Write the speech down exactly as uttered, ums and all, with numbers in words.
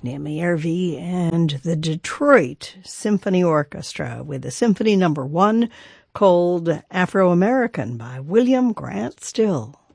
Naomi Ervey and the Detroit Symphony Orchestra with a symphony number one called Afro-American by William Grant Still.